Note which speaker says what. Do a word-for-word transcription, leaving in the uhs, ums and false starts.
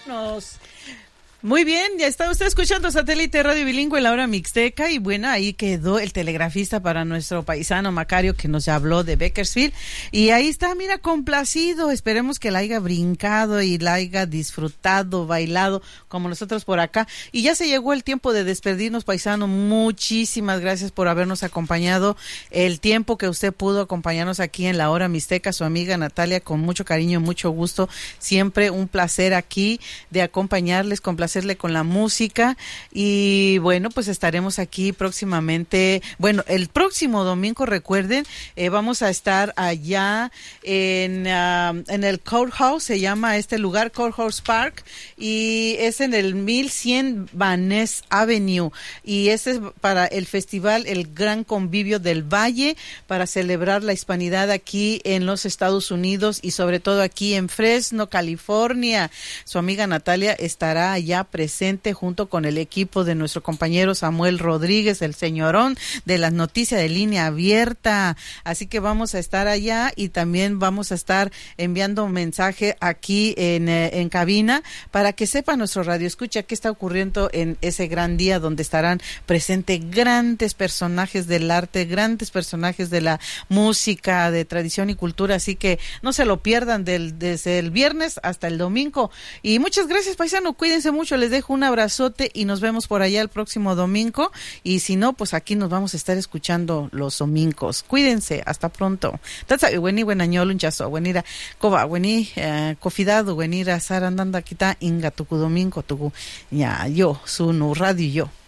Speaker 1: Vámonos. Muy bien, ya está usted escuchando Satélite Radio Bilingüe, la hora mixteca, y bueno, ahí quedó el telegrafista para nuestro paisano Macario, que nos habló de Bakersfield, y ahí está, mira, complacido. Esperemos que la haya brincado y la haya disfrutado, bailado, como nosotros por acá. Y ya se llegó el tiempo de despedirnos, paisano. Muchísimas gracias por habernos acompañado, el tiempo que usted pudo acompañarnos aquí en la hora mixteca. Su amiga Natalia, con mucho cariño, mucho gusto, siempre un placer aquí de acompañarles, complacerles hacerle con la música. Y bueno, pues estaremos aquí próximamente, bueno, el próximo domingo, recuerden, eh, vamos a estar allá en, uh, en el Courthouse, se llama este lugar, Courthouse Park, y es en el mil cien Van Ness Avenue, y este es para el festival El Gran Convivio del Valle, para celebrar la hispanidad aquí en los Estados Unidos y sobre todo aquí en Fresno, California. Su amiga Natalia estará allá presente junto con el equipo de nuestro compañero Samuel Rodríguez, el señorón de las noticias de línea abierta. Así que vamos a estar allá y también vamos a estar enviando un mensaje aquí en, eh, en cabina para que sepa nuestro radio escucha qué está ocurriendo en ese gran día donde estarán presentes grandes personajes del arte, grandes personajes de la música, de tradición y cultura. Así que no se lo pierdan del, desde el viernes hasta el domingo. Y muchas gracias, paisano. Cuídense mucho. Les dejo un abrazote y nos vemos por allá el próximo domingo. Y si no, pues aquí nos vamos a estar escuchando los domingos. Cuídense. Hasta pronto. Tatsa, bueni, buenañol, un chazo, buenira, coba, bueni, cofidado, buenira, sarandanda, quita, inga, tucu domingo, tucu, ya, yo, su no radio, yo.